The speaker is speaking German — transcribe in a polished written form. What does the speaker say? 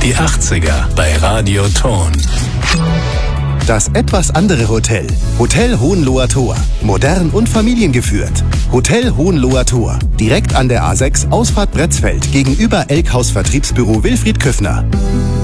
Die 80er bei Radio Ton. Das etwas andere Hotel. Hotel Hohenloher Tor. Modern und familiengeführt. Hotel Hohenloher Tor. Direkt an der A6 Ausfahrt Bretzfeld gegenüber Elkhaus Vertriebsbüro Wilfried Köffner.